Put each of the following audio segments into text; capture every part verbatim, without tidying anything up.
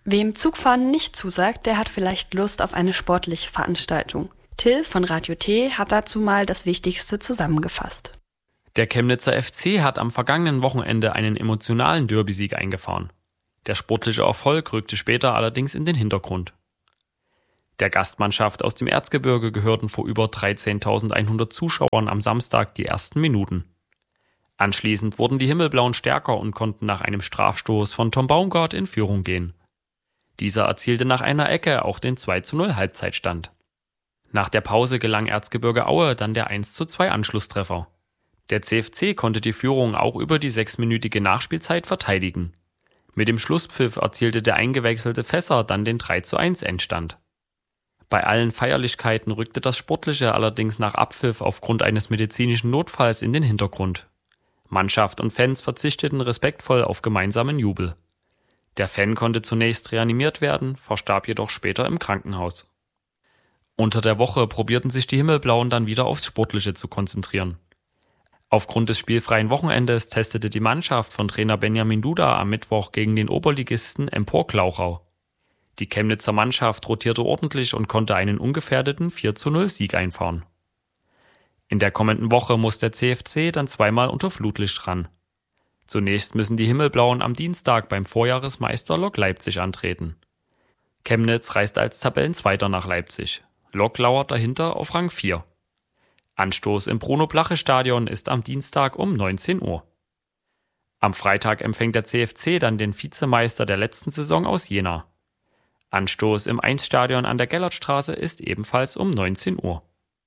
Wem Zugfahren nicht zusagt, der hat vielleicht Lust auf eine sportliche Veranstaltung. Till von Radio T hat dazu mal das Wichtigste zusammengefasst. Der Chemnitzer F C hat am vergangenen Wochenende einen emotionalen Derby-Sieg eingefahren. Der sportliche Erfolg rückte später allerdings in den Hintergrund. Der Gastmannschaft aus dem Erzgebirge gehörten vor über dreizehntausendeinhundert Zuschauern am Samstag die ersten Minuten. Anschließend wurden die Himmelblauen stärker und konnten nach einem Strafstoß von Tom Baumgart in Führung gehen. Dieser erzielte nach einer Ecke auch den zwei zu null Halbzeitstand. Nach der Pause gelang Erzgebirge Aue dann der eins zu zwei Anschlusstreffer. Der C F C konnte die Führung auch über die sechsminütige Nachspielzeit verteidigen. Mit dem Schlusspfiff erzielte der eingewechselte Fässer dann den drei zu eins Endstand. Bei allen Feierlichkeiten rückte das Sportliche allerdings nach Abpfiff aufgrund eines medizinischen Notfalls in den Hintergrund. Mannschaft und Fans verzichteten respektvoll auf gemeinsamen Jubel. Der Fan konnte zunächst reanimiert werden, verstarb jedoch später im Krankenhaus. Unter der Woche probierten sich die Himmelblauen dann wieder aufs Sportliche zu konzentrieren. Aufgrund des spielfreien Wochenendes testete die Mannschaft von Trainer Benjamin Duda am Mittwoch gegen den Oberligisten Empor Glauchau. Die Chemnitzer Mannschaft rotierte ordentlich und konnte einen ungefährdeten vier zu null Sieg einfahren. In der kommenden Woche muss der C F C dann zweimal unter Flutlicht ran. Zunächst müssen die Himmelblauen am Dienstag beim Vorjahresmeister Lok Leipzig antreten. Chemnitz reist als Tabellenzweiter nach Leipzig. Lok lauert dahinter auf Rang vier. Anstoß im Bruno-Blache-Stadion ist am Dienstag um neunzehn Uhr. Am Freitag empfängt der C F C dann den Vizemeister der letzten Saison aus Jena. Anstoß im Eins-Stadion an der Gellertstraße ist ebenfalls um neunzehn Uhr.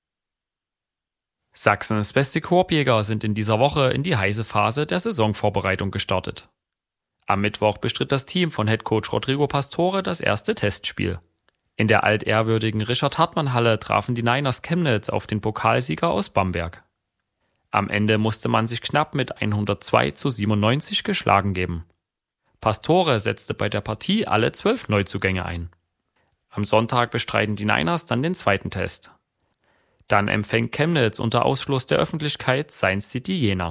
Sachsens beste Korbjäger sind in dieser Woche in die heiße Phase der Saisonvorbereitung gestartet. Am Mittwoch bestritt das Team von Headcoach Rodrigo Pastore das erste Testspiel. In der altehrwürdigen Richard-Hartmann-Halle trafen die Niners Chemnitz auf den Pokalsieger aus Bamberg. Am Ende musste man sich knapp mit hundertzwei zu siebenundneunzig geschlagen geben. Pastore setzte bei der Partie alle zwölf Neuzugänge ein. Am Sonntag bestreiten die Niners dann den zweiten Test. Dann empfängt Chemnitz unter Ausschluss der Öffentlichkeit Science City Jena.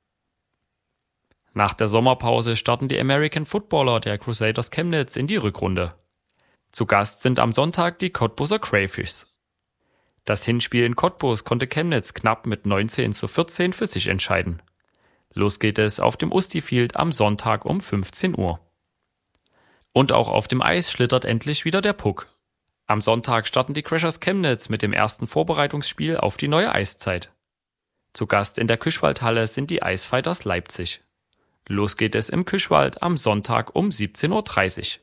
Nach der Sommerpause starten die American Footballer der Crusaders Chemnitz in die Rückrunde. Zu Gast sind am Sonntag die Cottbuser Crayfishs. Das Hinspiel in Cottbus konnte Chemnitz knapp mit neunzehn zu vierzehn für sich entscheiden. Los geht es auf dem Usti-Field am Sonntag um fünfzehn Uhr. Und auch auf dem Eis schlittert endlich wieder der Puck. Am Sonntag starten die Crashers Chemnitz mit dem ersten Vorbereitungsspiel auf die neue Eiszeit. Zu Gast in der Küschwaldhalle sind die Eisfighters Leipzig. Los geht es im Küschwald am Sonntag um siebzehn Uhr dreißig.